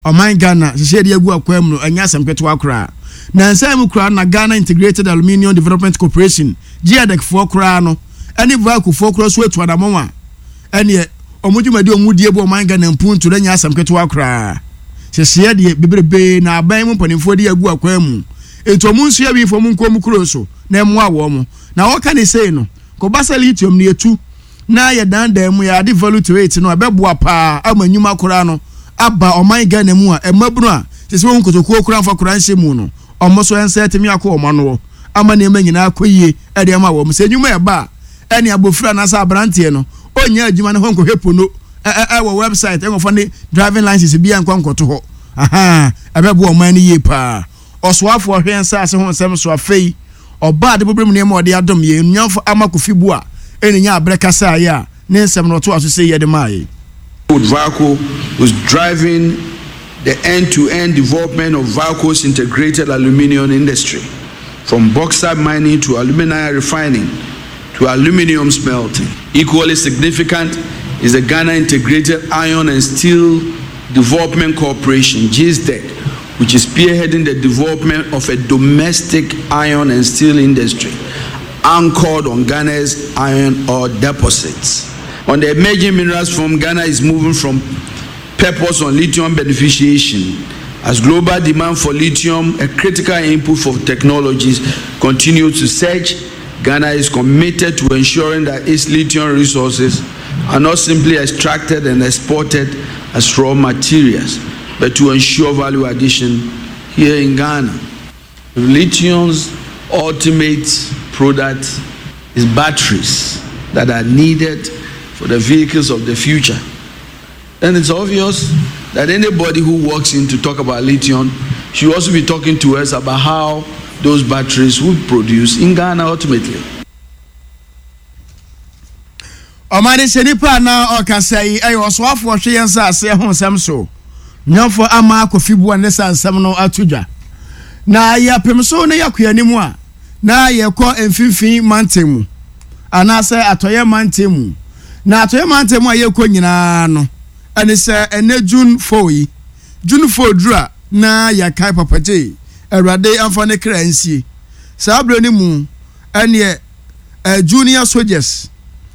oman Ghana hye de agu akwam no anya asempetwa akra na nsam kra na Ghana Integrated Aluminium Development Corporation GIADEC fo kra no ene vaku fo kra so etu adamon a ene omudwumadi omudie bo oman Ghana mpuntu anya asempetwa akra hye de bebrebe na aban mu panimfo de agu akwam etu omunsu ya wi fo mu nkom kro so na emu awo mo na wo ka ne sei no ko basa lithium ne etu na ya danda mu ya de valuate no abeboa pa amanyuma kora no aba oman Ghana mu a emabunu a sese won kotokuo kora fa kora nse mu no omoso ense temi akọ omano ama na emanyina akoyie e de ma wo mu senyuma e ba ene abofra na sa abrante no onya adwuma ne honko hepo no wo website e ngofo ne driving license bia nkwankoto ho aha abeboa oman ne ye pa oswafo hwensa ase ho nsem so afei oba de problem ne ma ode adom ye nyamfo amakofibu a enya abrekasa ya ne nsem no to aso se ye de mai VALCO was driving the end-to-end development of VALCO's integrated aluminium industry, from bauxite mining to alumina refining to aluminium smelting. Equally significant is the Ghana Integrated Iron and Steel Development Corporation, GISDEC, which is spearheading the development of a domestic iron and steel industry anchored on Ghana's iron ore deposits. On the emerging minerals from Ghana is moving from purpose on lithium beneficiation. As global demand for lithium, a critical input for technologies, continues to surge, Ghana is committed to ensuring that its lithium resources are not simply extracted and exported as raw materials, but to ensure value addition here in Ghana. Lithium's ultimate product is batteries that are needed for the vehicles of the future. Then it's obvious that anybody who walks in to talk about lithium should also be talking to us about how those batteries will produce in Ghana ultimately. Omani senipa na okasai ayo swafo hweyensa ase ho nsem so. Nyofo ama akofibu an nesa nsem no atudwa. Na ya pemso na yakuanimu a na ye ko emfimfin mantemu. Anase atoye mantemu. Na atoye mantemu aye ko nyina no. Ane se ene June 4 yi. June 4 dura na ya kai papaje. Erade amfane kra nsie. Sa abrani mu ene junior soldiers.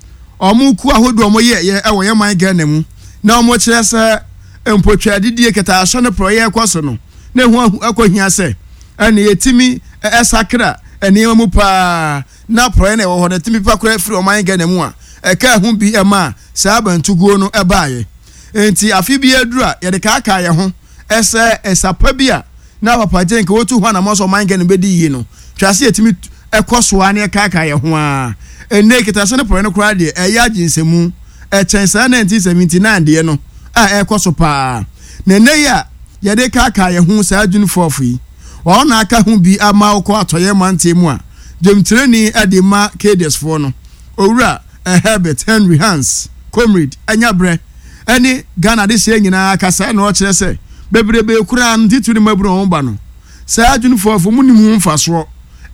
Omuku ahodo omoye ye ewo ye man Ghana mu. Na omo kire se empotwa didie keta aso ne proye kwaso no. Na hu akohia se ene yetimi esakra ene mu pa na proye na ewo ho na timi pa kra firi oman Ghana mu a eka hu bi ema sa abantuguo no ebaaye. Enti afi bi edura ye de ka ye ho ese esapa bia na papa je nke wotu ho na mo so oman Ghana bedi yi no. Twase yetimi ekoso ane ka ye ho a ene kitaso ne proye no kra de eya ginsemu chensa 1979 de no a ekoso pa na ne ya ye de ka ye ho sa June 4 yi wa na aka hu bi ama okọ atoye mantemu a demtireni adema KDS for no owura Herbert Henry Hans comrade anyabre ani Ghana de se nyina akasa na o kire se bebrebe kura ntituri maburu ho ba no sa June 4 mu ni mu mfaso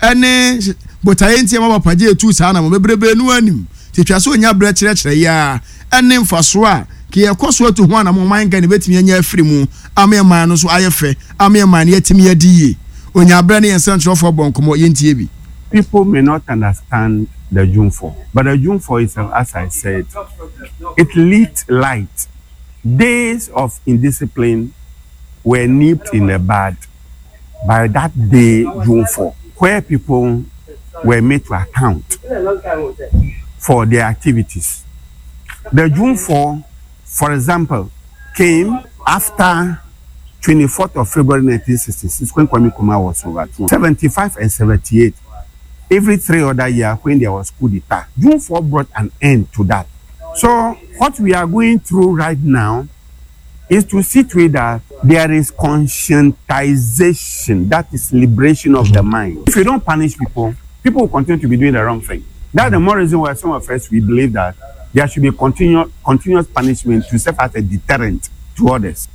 ani botaye ntie ma papa je etu sa na mo bebrebe nu anim titwaso onyabre kire ya ani mfaso a ke yekoso atu ho na mo man Ghana betimi anya afiri mu ameman no so ayefe ameman yetimi yadiye onyabre ne yensancho for bonkomo yentie bi. People may not understand the June 4, but the June 4 itself, as I said, it lit light. Days of indiscipline were nipped in the bud by that day, June 4, where people were made to account for their activities. The June 4, for example, came after 24th of February 1966, when Kwame Nkrumah was overthrown. 75 and 78. Every 3 other years when there was coup d'etat. June 4 brought an end to that. So what we are going through right now is to see to it that there is conscientization, that is liberation of the mind. If you don't punish people, people will continue to be doing the wrong thing. That's the more reason why some of us, we believe that there should be continuous punishment to serve as a deterrent to others.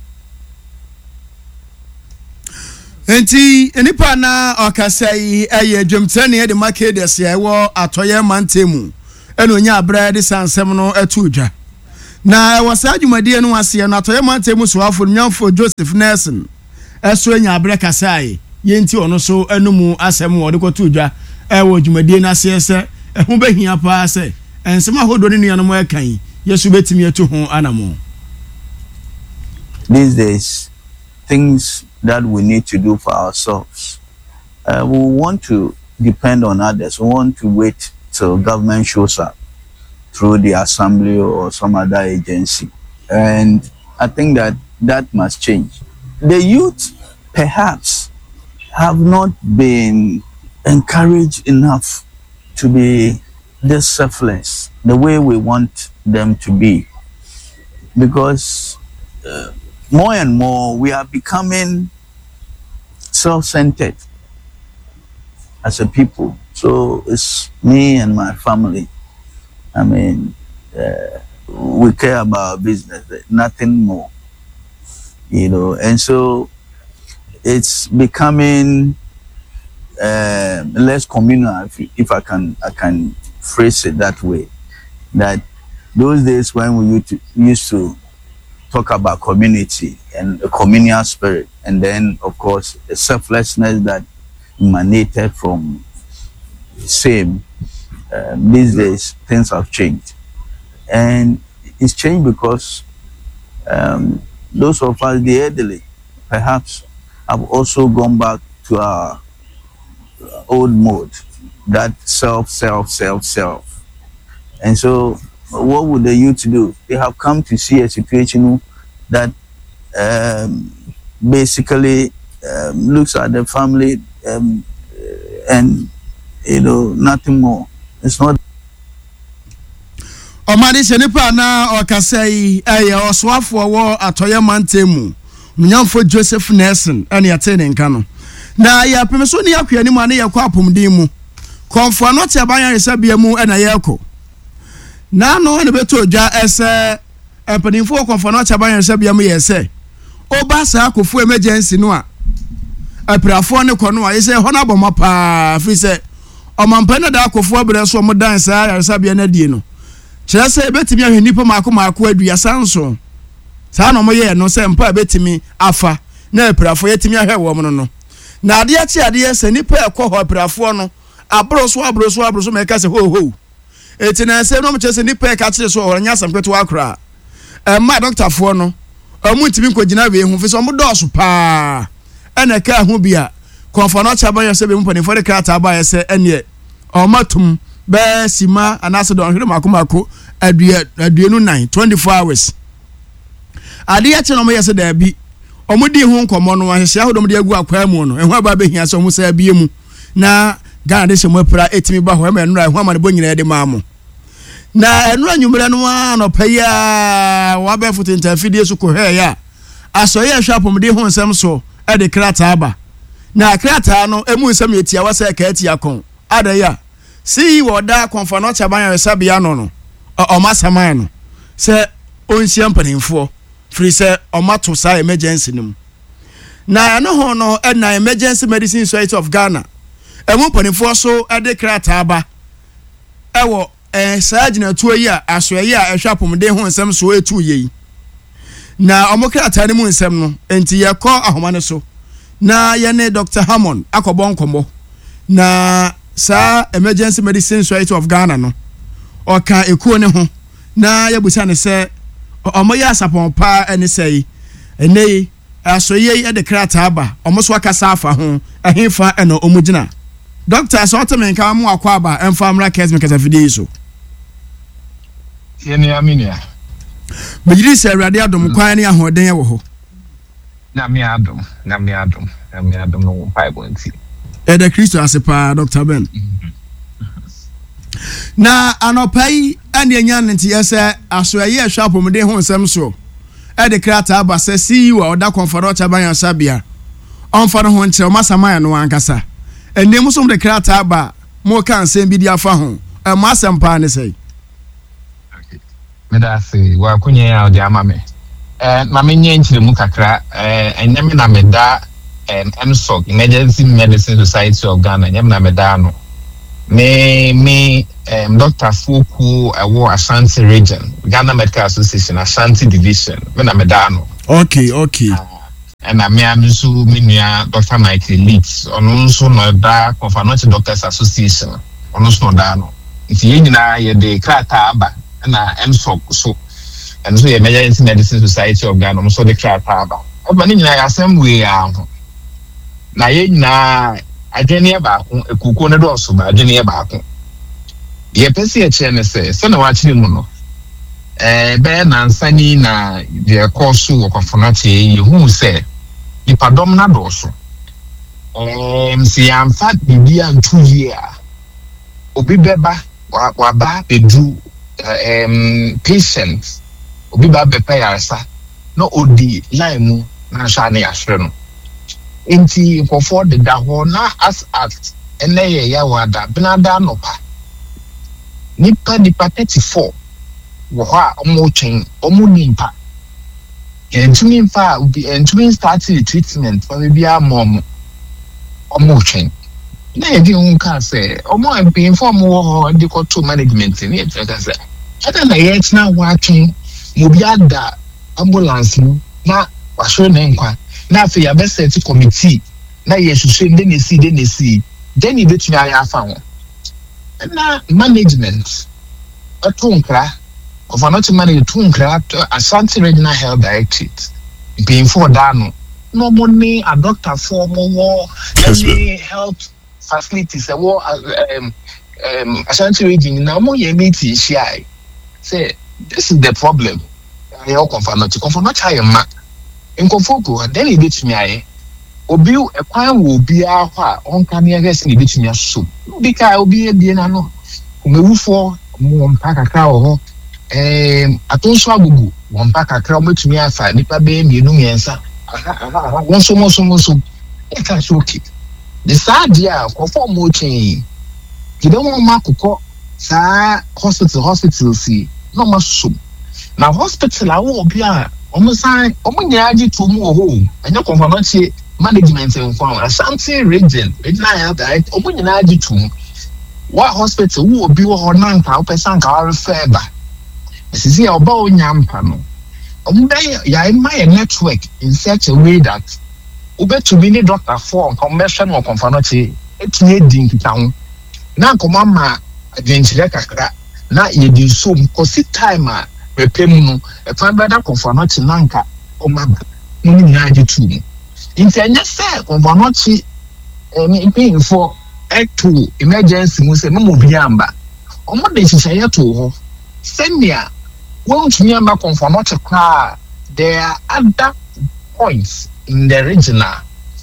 Enti enipa na okasai eye dwemtene ye de market des ye wo atoye mantemu eno nya abra de sansem no atudwa na wasa adwumadie no ase no atoye mantemu soafo nyamfo Joseph Nelson eso nya abre kasai yenti ono so anumu asem wo de koto dwa wo adwumadie na ase ese ehu behia pa se ensema hodo ne nuanom akan yesu betimi etu ho anamo. These days, things that we need to do for ourselves, we want to depend on others. We want to wait till government shows up through the assembly or some other agency. And I think that must change. The youth perhaps have not been encouraged enough to be this selfless, the way we want them to be. Because more and more we are becoming self-centered as a people. So it's me and my family. I mean, we care about business, nothing more, you know. And so it's becoming less communal, if I can phrase it that way. That those days when we used to talk about community and a communal spirit, and then of course the selflessness that emanated from the same. These days things have changed, and it's changed because those of us, the elderly, perhaps have also gone back to our old mode, that self. And so what would the youth do? They have come to see a situation that basically looks at the family and, you know, nothing more. It's not. Omani senipa na okasai oswafo wo atoye mantemu nyamfo Joseph Nelson ene yatene nka no na ya pemeso ni akwa ni mu na ye kwa apomdin mu konfo no te aban resabia mu ena ye ko na no ne beto dwa ese empanimfo konfo no te aban resabia mu ye se oba sa akofo emergency no a aprafo ne kono a ye se hona boma pa fi se omampana da akofo abre so mo dan sa resabia na die no kyerɛ sɛ betimi ahwe nipa maako aduasa nso saa na moyɛ no sɛ mpa betimi afa na aprafo yɛtimi ahwe wɔ mo no na ade akyi ade sɛ nipa ɛkɔ hɔ aprafo no abro so meka sɛ ho eti na sɛ no mo kyerɛ sɛ nipa ɛka kyerɛ so ɔnya asɛmpeto akora ma doctorfo no ɔmo ntimi nkɔgyina we hu fi sɛ ɔmo dɔɔso paa ɛna ka ho bia kɔnfɔ no kyaba yɛ sɛ be mo panifo de krata ba yɛ sɛ ɛne ɔmatum be sima anase don hwere makomako aduenu 9 24 hours ade ya che no mo yese da bi omudi hu nkomo no ahye ahodom de agu akwa mu no ehu aba behia so mo sa bie mu na Ghana de shemo pra etimi ba ho ma enura ehu ama ne bo nyina de maamo na enura nyumre no ano paya wa be foto interfidie so ko hwe ya aso ye shapom de hu nsem so e de krata aba na krata no emu nsem yetia wa sa ka atia kon adaya si woda konfa no chaban resabia no omasaman no se onsia mpanimfo free se omato sa emergency nim na no ho no na Emergency Medicine Society of Ghana emu mpanimfo so ade krata aba ewo sajina tuo yi a asoye a ehwapom de ho nsem so etu yi na omokrata ne mu nsem no enti yakọ ahoma ne so na ye ne Dr. Hammond akọbọ nkomo na sa Emergency Medicine Society of Ghana no oka ekuo ne ho na yabusa ne se omoya asapon pa ene sei ene asoye e de krata aba omoso akasa afa ho ehemfa eno omugina doctor so otemen ka mu akwa aba emfa amra kesme kasa fidie so yene aminia mejiri se awrade adom kwan ne ahoden wo ho na mi adom no Bible nti Ede Kristo asepa Dr. Ben. Na anopai ane enyan nti ese asoye ehwapom de ho nsem so. Ede krata aba se CEO oda konforo chaban sabia. Onfa no ho nkyere masamaya no ankasa. Enem so de krata aba mo kan sem bi dia fa ho. Masampa ne sei. Okay. Me da se wa kunye ya odi ama me. Ma me nye nkyere mu kakra enyame na me da MSOG, Emergency Medicine Society of Ghana, nyamna medano. me Dr. Fuku Awo Ashanti region, Ghana Medical Association, Ashanti division, when I'm a dano. Okay. And I'm Misu Minia, Dr. Michael Leeds, on also no dark of another doctors association, on also no dano. If you know the Krataba and MSOC, so and so emergency medicine society of Ghana, also the Krataba. But in the same way, na adwene ba ko ekuko ne do so ba adwene ba ko ye pese e che ne se na wa chiri mu no be na nsani na de course wo kwafona che ye hu se ipadom na do so si amfa bibia ntu ye a obi beba wa ba bedu patient obi ba be pay arsa no odi line mu na sha na yahre no inti for the daho na as act ene ya wada benada nopa nipa 34 wo ha omo twen omo nimpa entumi mfa ubi entumi start the treatment for be a mom omo twen na ye di unka say omo inform wo ndi ko to management ni e teka say ada na ye tina wa twen mo bi ada ambulance mu na wa so na nkwa na afi ya be set committee na ye hwehwe nde nesi then you betumi aya afa ho na management atunkra of another manage tunkra Ashanti Regional Health Directorate being for dano no money a doctor for more any health facilities Ashanti region na mo ye meeting share say this is the problem you confirm not high ma Nkofoko then e betumi aye obi ekwan wo obi ahwa onka ne yes ne betumi aso obi ka obi ebie na no omewufo mo mpa kakra wo atonso agugu wo mpa kakra mo betumi afa nipa be mienu miensa wonso e ka so okay the sad dia kofo mo chen gido mo makoko sa hospital si no maso na hospital awo obi a omunyaji to mu ho anya konfirmation management nkwa Ashanti region regional health right omunyaji to wa hospital wo obi wo na nka opesa nka wa refer ba sisi oba onyampa no omudai ya my network in such a way that ubetu be doctor for convention or confirmation etinye din kitaho na komama adwenchire kakra na ye di so kosi time a repemu no e fa beda confirmation nanka omaba no nyaji tu intenya se confirmation paying for to emergency mu se mo biamba omo de hihye to ho senia won't remember confirmation kwa there are other points in the regional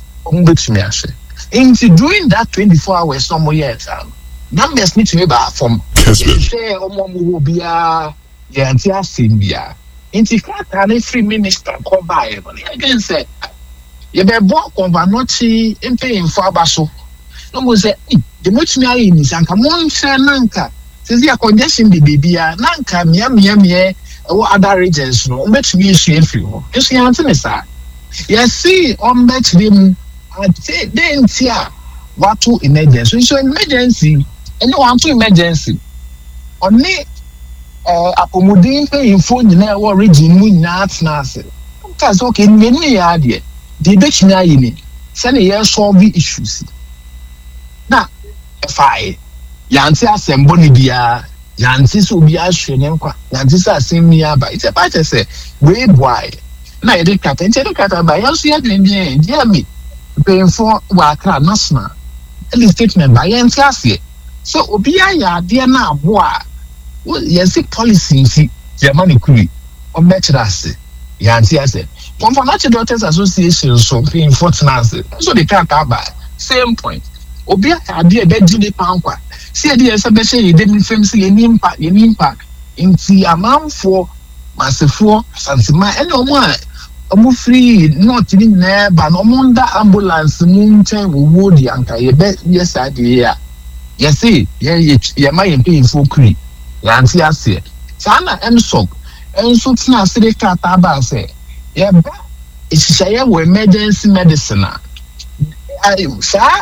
into doing that 24 hours somewhere years numbers need to be back from share omo bia ya ntia simbia into kata free minister come by again say you be bo konvanochi paying for abaso no mo say the much me ayi ni sanka mo share nanka says ya congestion the bibia nanka mia other regions no bet me issue free ho issue answer me sir yes see on bet them then tia what to emergency so emergency and one to emergency only apomodin paying for nyina wa region mu nyina atnase because okay many ya de the bet na yi ni say na solve issues na fai yanti asembo ni bia yanti so bia hwe ne nkwa yanti sa asemi aba it's about to say we boy na ye de kata ba yanso ya de dia me paying for wakra national the statement by yanti ase so obi ya de na abo a yes policy nti ya mani kuri o metrase yanti ase Confirmation Doctors Association so paying for finance so they can't buy same point obi ade be di de pankwa see dey say be say dey fam say any impact inti amanfo masefo santima ene omo free not ni na ba no monda ambulance mu nchen wo di anka ye be yes ade ya yes see ye ma ye pay for kri yanti ase sana emsok enso tina ase ka ta ba say ye ba ishaye wo emergency medicine sa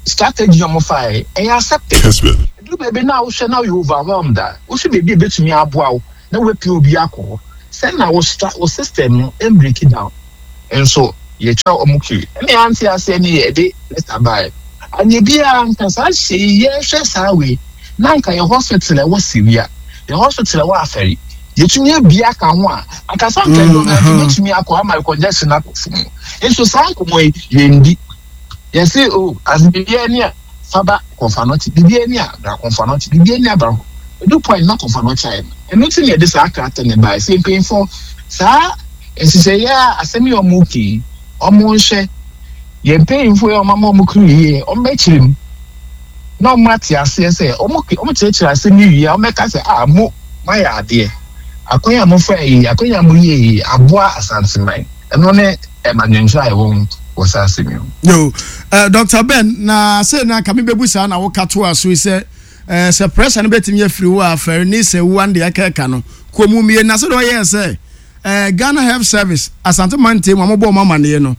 strategy omofai e accepted do baby now you overwhelmed that we should be betumi aboa na we pe obi akọ send na we system no and break it down and so ye try omuki me anti ase ni ye de let's buy and ye bia nkasa hye ye hwe sawe na nka ye hospital e wasiria the hospital e wa aferi ye tumi bia ka ho a akasa nka do na betumi akọ ama congestion akofum enso sanko mo ye ndi ye say oh as bia ni faba confanoti bibia ni abra confanoti bibia ni abra do point na confanoti ai and nothing ye this actor ne by say painful sa ensise ya asemi omuki omunhye ye painful o mama omukuri o mechirim no mati ase say omuki omuchechira asemi wi o meka say mo maya ade akonya mo fa yi akonya mo yi aboa asansimai eno ne emanwenhwa e won yo Dr. Ben na say na kami bebusa na wo kato aso say se pressure no betimi afiri wo afari ni se wo ande akeka no komu mie na so do ye say Ghana Health Service asante mante mo bo mama ne no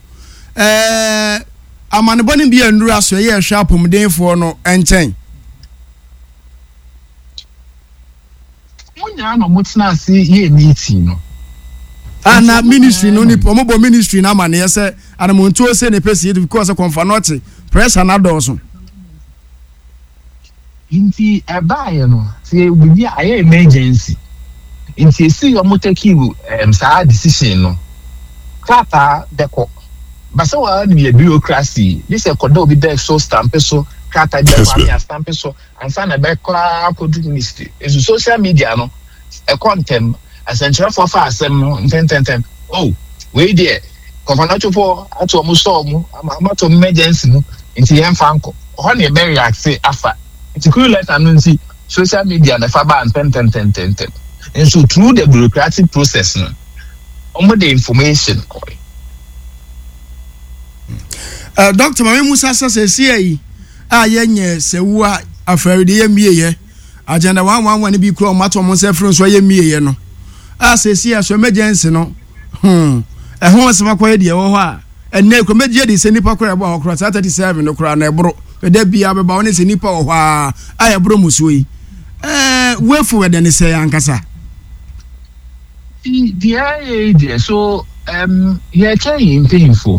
amane boni bia nduru aso ye hwa apomdenfo no enchen munya no mutina ase ye meeting no ana ministry no ni omobo ministry na amane ye say anamonto say ne pesi because confanoti pressure na doso inti ebaye no say bibi aye emergency inti esi omo take you sa decision no kata deko basa wa ni bureaucracy this e kodo bi dey so stamp so kata dey kwa stamp so ansa na be kwa kodu ministry is social media no e content essential for asem no ten oh we there confanoti for ato omo so omo amato emergency no inti yen fanko ho na be react say afa it's cool let anunsi social media na fa ban ten and so through the bureaucratic process no omo the information Dr. Mami Musa say yi yenye sewu afari de yemiye agenda 111 bi kro mato mo se frun so yemiye no say so emergency no ho se makoye de wo ho a enne ko medie de se nipa kro ebo okro 37 no kro na ebro da bia beba woni se nipa wo ho a ayebro musuo yi wefu we de ne se ankasa the so ye trying painful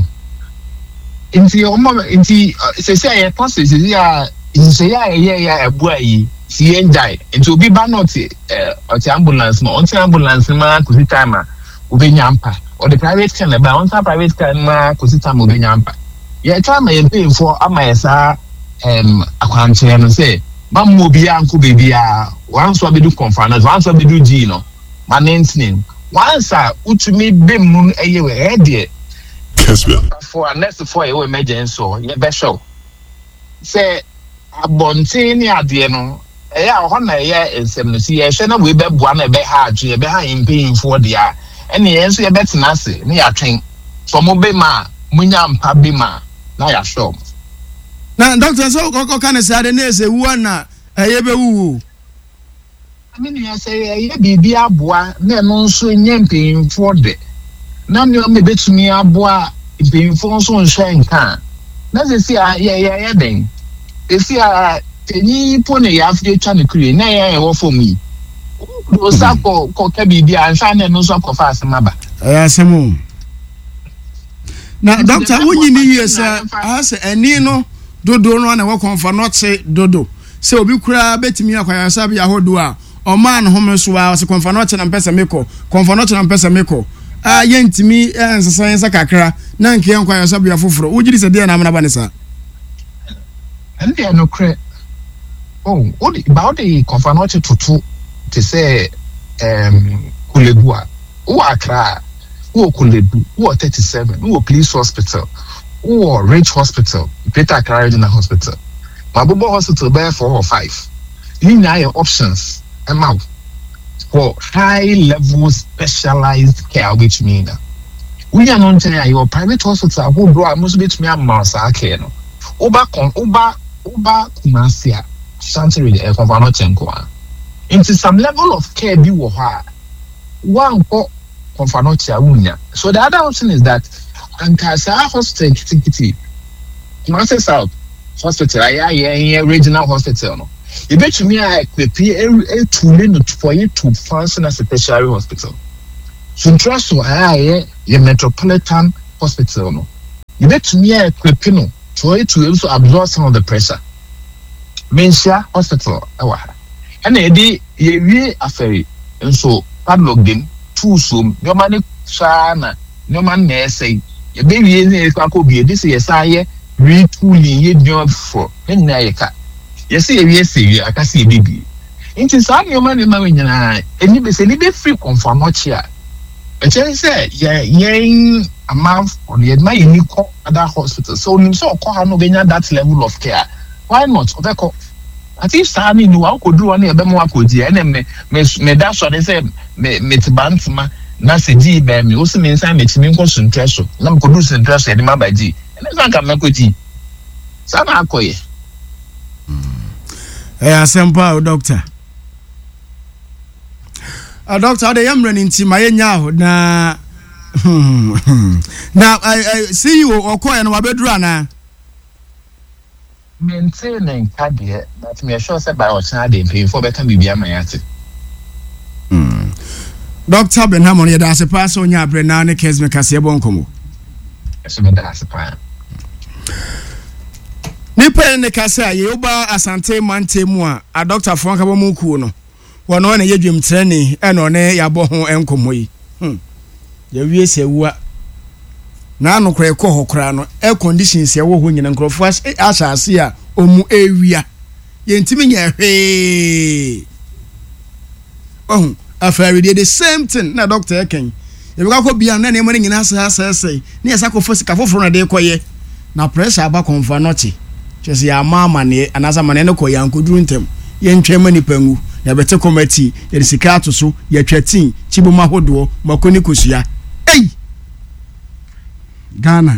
inti say ya process ya say ya ebua yi si enjai into obi ba not oti ambulance no on ambulance ma ko si time obi nyampa or the private car na ba on private car ma ko si time obi nyampa ye try ma ye painful ama yesa akwanche no say ba mo bi anko bebia once we do conference once we do G no management once utumi bem eye we head for next for emergency so ye be show say abonte ni ade no ho na ye ensem no si ye hwe na we be boa na be ha adwe ye be ha impin for dia ene ye so ye betina ase ne ya twen so mo be ma munya mpa be ma na ya show na doctor so ko kan say ade na say wu na ye be wu I mean you say ye bibi aboa na no nso nyempin for de na me betumi aboa impin for nso nhwe nka na say ye den esi teni pone ya afie twa ne kure na ye wo for me o sa ko ka bibi ansa na no so ko fa asema ba asemu na doctor wonyi ni yesa ase eni no dodo no na wo konfa no che dodo se obi kura betimi akwaya sabi ahodo a o man home so a se konfa no che na mpesa meko konfa no che na mpesa meko yentimi ensesensa kakra na nke akwaya sabi afoforo wogiri se de na amana banesa ande no kre oh odi about the konfa no che tutu te say kulegua o akra o kuledu o 37 o police hospital o Rich Hospital Peter Akra Regional Hospital Mabubo Hospital by 4 or 5 you know your options amount for high level specialized care which mean we are not telling your private hospital who bro must be to me amount care no oba kumasia Santiri the Confanochenko into some level of care be one for Confanotia unya. So the other option is that Ankasa hospital tickety Master South hospital aye regional hospital no you bet me I equip a tool for you to function as a tertiary hospital so trust aye metropolitan hospital no you bet me I equip no for you to also absorb some of the pressure Mensia hospital and edi ye aferi nso padlock dem tools no man shana no man na say ye be wie ne kwako bi edi say yesaye retooling ye job for na ye ka ye say ye say aka say bibi nti sa no man na nyina eni be say ni be free confirm ochia e chen say ye amount on ye ma ye ni ko other hospital so nim so ko ha no be nya that level of care why not obeko ati sani ni wa ko duro na ebe mo akodi ene me da so de say me tibantuma na se di be me o se me nsan me timi nko suntraso na me ko du suntraso e de ma baji ene san ka me ko ji sana akoye asempa doctor a doctor de yamre ni nti ma yenya ho na na I see you okoye no wabeduru ana maintaining cardiac that me sure say by ocha dey pay for better bibia mayate Dr. Benhamon ya da se pass onya abre na ne case me kase bonkomo eso me da se pa ni pe ne kase aye oba asante mante mu a doctor fo nka bo mu ku no wono na yedwem training e no ne ya bo ho enkomo yi ya wie se wua na no kra ekọ hokra no air conditions ye wo ho nyina nkrofo asase a omu ewia ye ntimi nya hwe afari the same thing na doctor eken ye be kwa bia na ne mo nyina asase ne yesa ko fosika foforo na de koye na pressure aba konfa nochi chese ya mama ne anasa mane ne ko yankuduru ntem ye ntwema nipangu ya bete committee ye sika atoso ye twatin chiboma hodo makoni kosua ei Ghana.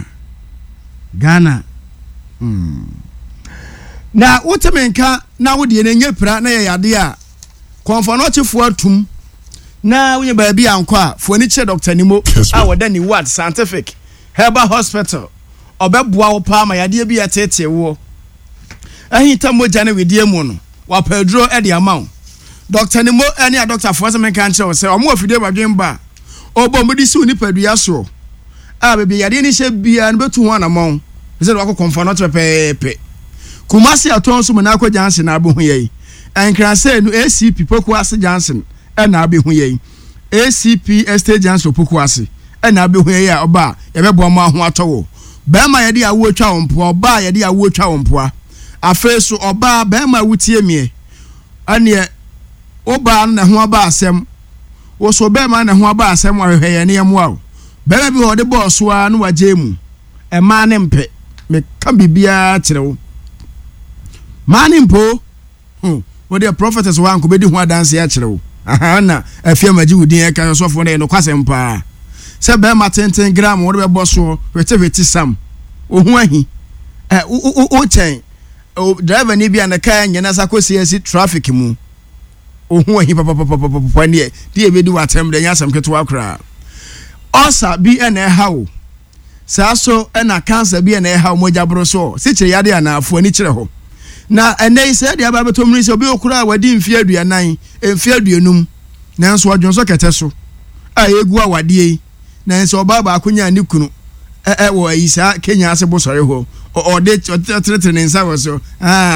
Na wotemenka na wode ne nyepra na ye yade a konfanochefo atum na wonye ba bia anko a foni che Dr. Nimo a woda ni Ward Scientific Herbal Hospital obeboa wo pa ma yade bia tete wo ahita moja na wedie mu no wa pedro e de amount Dr. Nimo ene a Dr. Fosemenka nche wo se omo afide badwemba obo modisi uni padua so baby yade ni she bia no betu ho anamon ze do akọ no pepe Kumasi atonso mo na akọ Johnson na abu hu yei enkran se no ACP Poku Ase Johnson na abu hu yei ACP Estate Johnson Poku Ase na abu hu yei a oba ye bebo mo aho atowo ba ma yade awo atwa wompo oba yade awo atwa wompo afeso oba ba ma wutie mie ane oba na ho aba asem wo so ba ma na ho aba asem wa hweye ne yemo a bebe bi hode boss wa no wagemu e ma ne mpe me kan bibia kirewo ma ne mpo wo de prophetess wa anko bedi ho adanse ya kirewo aha na afia magi wudin e kan sofo ne no kwasem pa se be ma 10 gram wo de boss wo wete sam ohun ahi o chen driver ni bia na kan nyana sakosi asi traffic mu ohun ahi papa ne die bedi watem de nyasam keto akra osa bi ene hawo saso ena cancer bi ene hawo moja bro so se kire yade ana afo ani kire ho na ene se de aba betomri se obi okura wadi mfie aduanan emfie aduanum nanso odwonso kete so a egu awade na nso oba ba akonya ni kunu wo ayisa Kenya ase bo sore ho o de tretre ne nsa wo so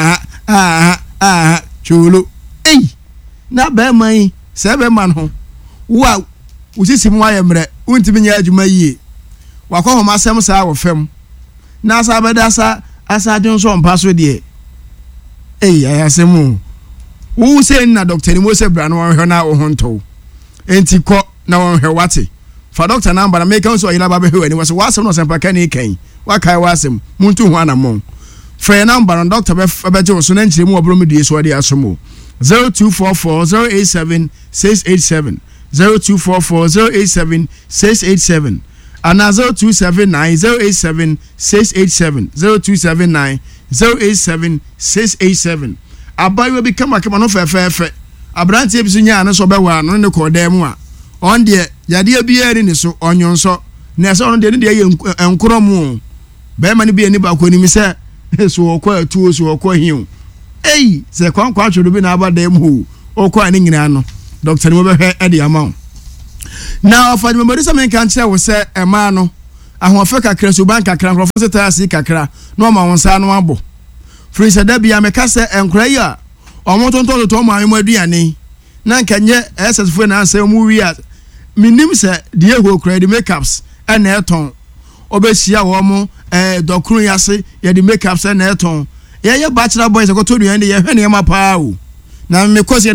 chulo ei na ba man se be man ho wa usisi mu ayemre untimi nya adwuma yie wakọ ho masem sa wo fem na sa bedasa asa adwonso mpa so de ayasemu wo se na Dr. Nimo se bra no hwe na wo honto enti ko na wo hwe wate fa doctor number na make so yina ba be hwe ni wo se wasem no sempa kan kan wakai wasem muntu hu anamon fa number on doctor be je wo so na nchire mu obro medue so de asomo 0244 087 687 0244 087 687 and 0279 087 687 0279 087 687 abayo bi kama no fefe abranti ebisu nya no so bewa no ne ko dem a on de yade bia ri ni so onyonso na so on de ne ye enkromu be ma ne bia ni ba ko ni mi se so okwa atuo so okwa hiu se kwankwa atwodo bi na abada mu okwa ani nyina no doctor ni mo behwe e de ama na ofa me bodi se men kan kire wo se ema no ahofe kakra so ban kakra nkrofo se taasi kakra no ma wonsa no abo free se da bia me ka se enkra yi a omotonto to ma mu aduane na nkanye SSF na ase mu wi a minim se die ho kra di makeups na eton obehia wo mo dokuru yase ye di makeups na eton ye bachelor boys ko to duane ye hwe ne ma pa o na me kwose ne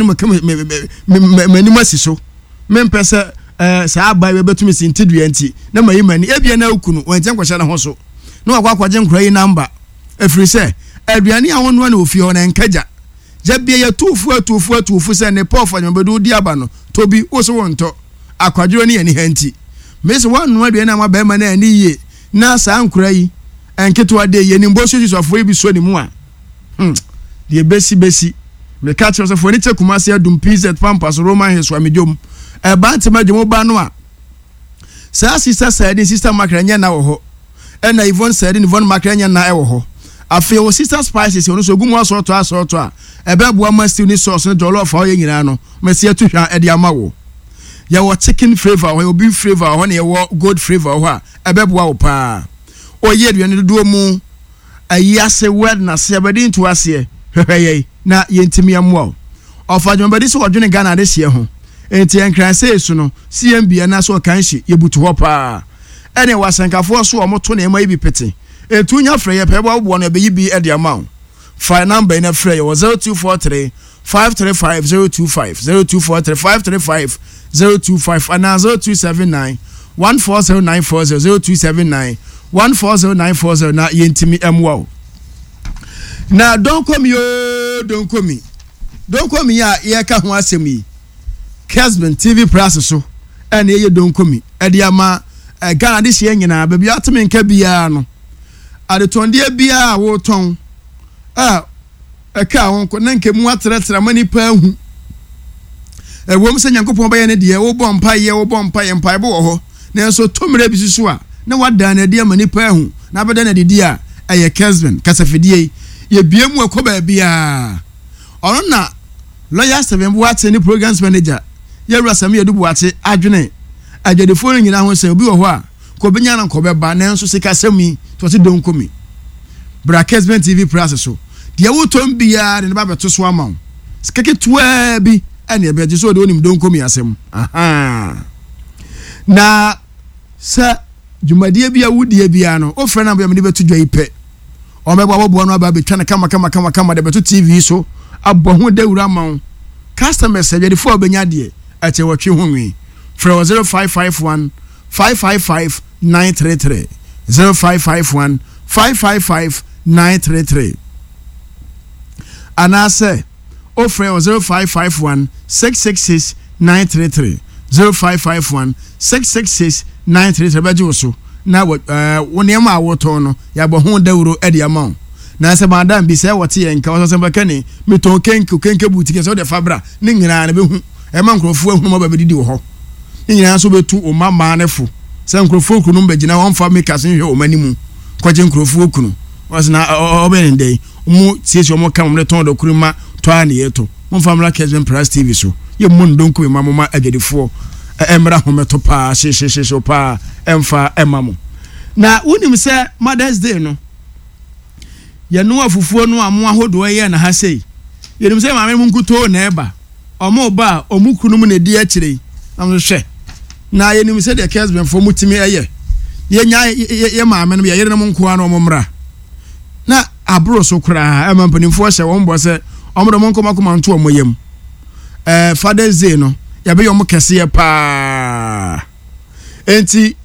me ni masiso me mpese sa abai we betumi sintidua nti na mayi mani ebia na ukunu wonten kwhye na ho so na akwaje nkura yi number efiri se aduane a wonu na ofi ho na nkaja jabia ya tufu se ne pofa nyobedu di aba no tobi wo so wonto akwaduro ne ye ni hanti me se wonu aduane na ma ba ma na ani ye na sa nkura yi enketo de ye ni mboso sisofo ebi so ni mu a de besi me catch us for ni chekumase adum PZ Pampas Roman Heswa medjom banti madwom ba no a sa sister said sister makranya na wo ho na Yvonne said Yvonne makranya na e wo ho afi wo sister spices ono so gumu asoto a ebeboa ma stew ni sauce no jollof fa ye nyina no mesi atuhwa e de ama wo ye wo chicken flavor wo beef flavor ho na ye wo gold flavor ho a ebeboa wo pa oye aduane do mu ayase wed na se abedi nto ase hwehweye na yentimi amwo ofa dwombe so odwene Ghana de hye ho enti enkran se su no CMB na so kan hye yebutu ho pa ene wasankafo so omoto na ema ibi pete etunya frɛ ye pɛbɔ wo no be bi e de amount file number na frɛ ye 0243 535 025 0243 535 025 and 0279 140940 0279 140940 na yentimi amwo na don't come ya ye ka ho asem yi Kesben TV Plus so and ye don't come e de ama Ghana this year nyina ba bia ateme nka bia no ade tonde bia wo ton e ka won ko nanke mu atretra mani pa hu e wom se Nyankopon ba ye ne de wo bompa ye mpa bo ho na so tomre bi susu a na wada na de mani pa hu na beda na de a ye Kesben kasafidie ye bia mu akoba bia ono na lawyer 7 bu ate ni programs manager ye rasam ye dubu ate adwene agedefo nyina ho se obi wo ho a ko benya na ko beba na nso sika sami to se don komi bra Kesben TV Plus so de wo tom bia de ba beto so ama sikeke toa bi ene be je so de onim don komi asem na sa jumadie bia wudie bia no o frɛ na bia me beto dwa ipe o mebo abobo no aba betwa na kama de beto TV so abo ho dawura ma customers say the for benya de ache wotwe ho nwi from 0551 555 933 0551 555 933 anase ofre 0551 666 933 0551 666 933 baje so na woniam awoto no ya bo ho dawuro e de ama na se madam bi se wote ye nka wo se mbakani meton kenke boutique so de fabra ni nyina na behu e ma nkrofo ehunu ma babedi wo ho ni nyina so betu o mama nefo se nkrofo kunu mbagina won fa make asen hwe o manimu kwaje nkrofo kunu was na obende mu tiesi o mo kam le ton do kuruma to an yeto mo famra Kesben Plus TV so ye mun don ko mama agedefo emra hometo pa she pa emfa emamo na unim se Mother's Day no ye no afufuo no amo ahodo ye na ha sei ye nim se maame mu nkuto na eba omo ba omukunu mu na di akire am hwe na ye nim se de Kesben fo mutimi eye ye nya ye maame no ye yere no nko ano omomra na abro so kura emampanimfo hye won bo se omro mo nkoma nto omoyem Father's Day no ya be yom kese pa enti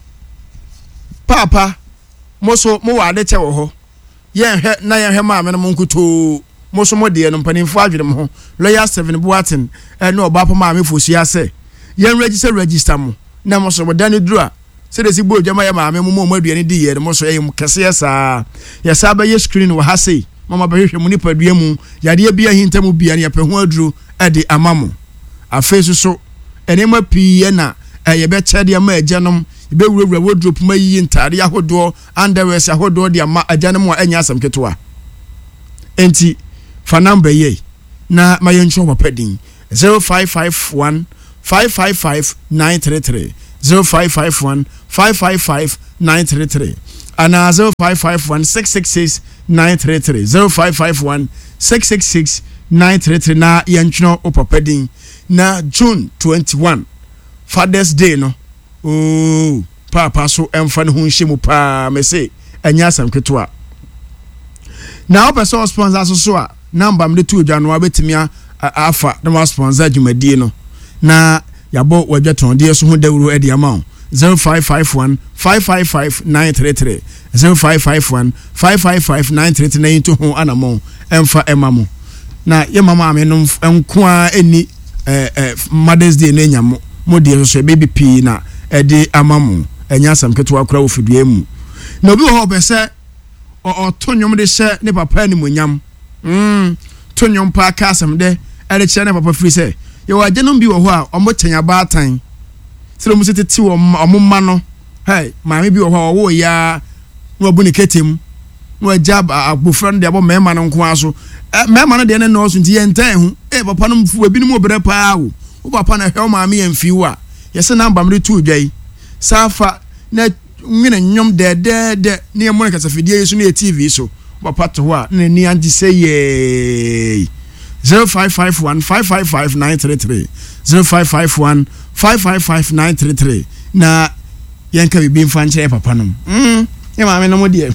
papa moso mo wa de che wo ho ye hwe na ye hwe maame no nkuto moso mo de no mpanimfo adwere mo ho lawyer 7 buaten na oba pa maame fosi ase ye register mo na moso bodane dura se de si bo djama ye maame mo aduane di ye moso ye kese sa ya sa ba ye screen wo ha sei mama ba hwehwe mu ni padua mu yade bia hintamu bia ne ya peho aduru e de amamo afesu so enema pii na ye be chede ma ajanom be wura wardrobe ma yi ntare ahodo underwear ahodo de ama agane mo anya asam ketewa enti fa number ye na ma yencho papa din 0551 555 933 0551 555 933 ana 0551 666 933 0551 666 933 na yencho papa din na June 21 Father's Day no oh papa so emfa ne ho nhye mu pa me say anya asam ketewa na opeso sponsor so a number me to January betimia afa na sponsor dwumadie no na yabo wadwaton de so ho dawuro e de amount 0551 555 933 0551 555 933 na into ho anamon emfa emamo na ye mama ame no enko a eni Mother's Day na nyamo mo de so baby p na e de amamo enya asam keto akura wo fidue mu na obi ho be se o tonyom de hye ne papa ni monyam tonyom pa ka asam de e de hye ne papa firi se ye wa gyenom bi wo ho a omo kyanya baatan sire mu seteti wo omma no hey maame bi wo ho wo ya no abu ne ketem no ajab agbofran de abo mema no nko aso mema no de ne no so nti ye ntan hu papa no mfu ebi no mo bere pa wo papa na hwe maame ye mfi wo a ye se namba mre tu dwai safa na nwene nyom de ne mo kasa fidie yesu ne TV so papa to ho a ne ni anje say ye 0551 555 933 0551 555 933 na yanka bibi mfa nche papa no ye maame no mo de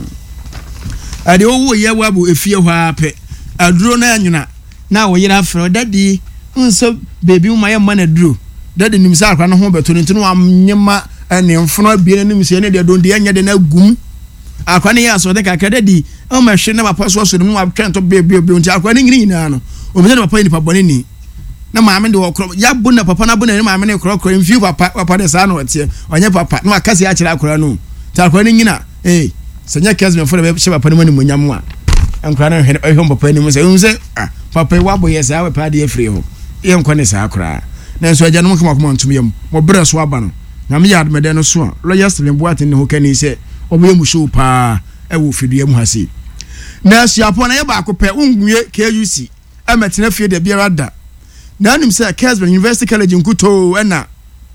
ade owo ye wabu efie ho ape aduro na anyuna na wo yira afro daddy nso baby uma ye ma na duro daddy nimsa akwa no ho beto ntino amnyema ene mfono abie ne nimse ne de don de anya de na gum akwa ne ya so de kakra daddy o ma hwe na papa so no atwento baby nti akwa ne nyini na no o me de papa ni papa ni na maame de wo kro ya bu na papa na bu na maame ne kro mfi papa de sa no watie onye papa na akase ya kira akra no ta akwa ne nyina senya kesme fo de papa ne mani monyam a ankra na hwe papa ni mu se papa wa bo yes awe pa de afri ho ye nko ne sa akra na so agya no kama ntum yam mo bre so aba no na me yard me de no so a lawyers le boate ne ho kani se obo mu show pa e wo fidue mu hase na siapo na ye ba ko pe unguye KUC ametena fie de biara da na anim se Kesman University College nkuto na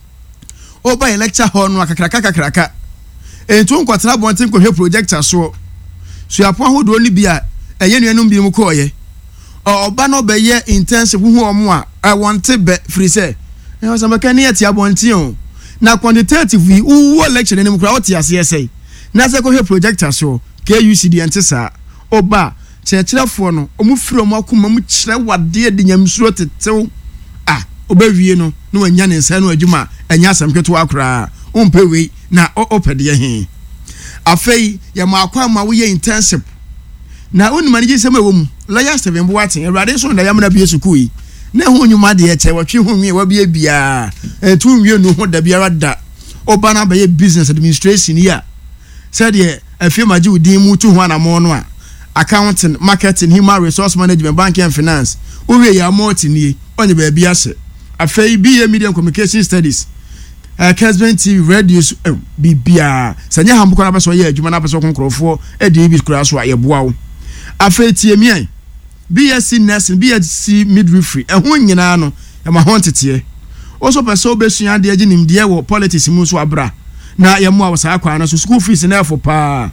oba lecture hall no akakraka entu nkwatara bonten ko hwe projector so siapo ahodo ni bia eye nuanum bi mu ko ye oba no be ye intensive hu omo a want be free say e was makani ati abonten o na quantitative wo lecture ni mu kra oti ase ese na se ko hwe projector so KUC di entesa oba chechirafo no omu firi omu akoma mu kire wade de nyamsuro tetew oba wie no na wanya ne nsa no adwuma anya asam keto akra ompewe na opede he afei ya makwa ma wo ye intensive na onima ne gisem ewom laya 7 bo aten awrade so na yamna bie sukui na ho nyuma de eche watwe ho nwie wa bie bia etu nwie no ho da biara da oba na be business administration ya said ye afie maji udin mu tu ho anamo no a accounting marketing human resource management banking and finance uwe ya multi ni onye ba bia se afei BA media communication studies Kesman TV radio bibia sanya hambuko na beso ye adwuma na beso konkrofo e de bi kura so ayeboa wo afei tie mi BSc nursing BSc midwifery ho nyina no e ma ho ntete oso peso besua de aginim de wo politics mu so abra na ye mo awsa akwa na so school fees na efo pa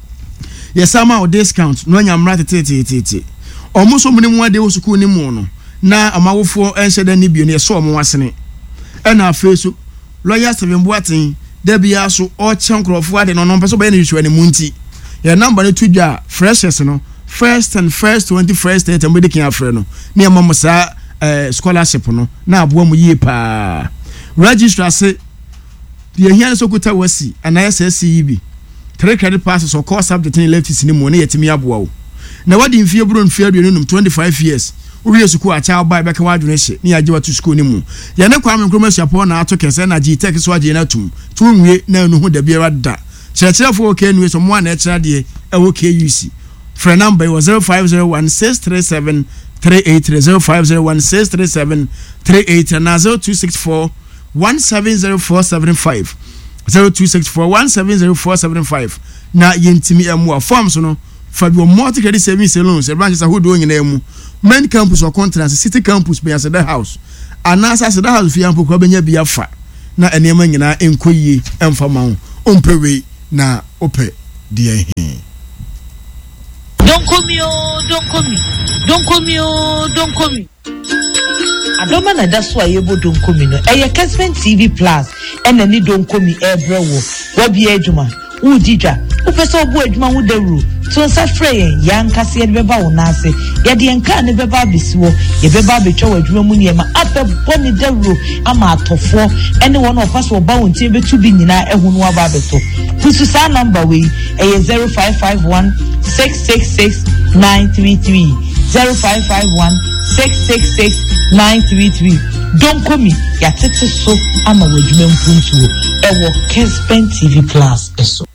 ye sama o discount no nya mra tete omo so muni mu ade wo school ni mu no na amawofo enhyeda ni bio ne so omo wasene e na afei so lawyers 7 boaten da bia so o chenkrofo ade no peso be na yusua ne munti ye number ne tudwa freshers no first 21st date mbede kin afre no ne amamo sa scholarship no na aboa mu yie pa registrar se de hian so kuta wasi ana SSCB 3 credit passes or course subject in left ni mu ne yetimi aboa wo na wadi mfie bro mfie aduonu num 25 years uwie suku a child by beka wadwene hye ne yaje watu school ni mu ye ne kwa menkroma siapo na ato kese na GTech so aje na tum tu nwie na enu hu da biara da kyerɛkyerɛfo okay nwie so mo na ɛkyerɛ de ɛwɔ KUC for number was 0501637383 0501637383 na 0264170475 0264170475 na yentimi emu forms no fa bi multi credit savings loans e branches ahodo nyina emu main campus or contracts city campus be as the house anasa as the house fi ampo ko benya bi afa na enema nyina enkoyie emfa ma wo ompewe na ope die he. Don't call me, oh, don't call me. Don't call me, oh, don't call me. I don't know that's why you don't call me. No, Kesman TV Plus, and then you don't call me every wo. What be Eduma? Who did ya? Who first of all, Eduma with the rule. So, Safray, young Cassie and Beba will not say, Yet the Encan never babiswo, ye beba be chow at Romunia, up a bonny the rule, I'm out of 4, any one of us will bow and table to be in a Hunwa Babeto. Who's the sign number we a 0551 666 933 0551 666 933. Don't call me, ya tete so I'm a Wedgman Punto, Kespen TV Plus.